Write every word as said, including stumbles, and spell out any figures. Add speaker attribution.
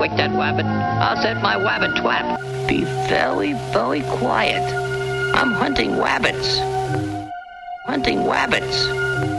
Speaker 1: quick, that wabbit. I'll set my wabbit trap. Be very, very quiet. I'm hunting wabbits. Hunting wabbits.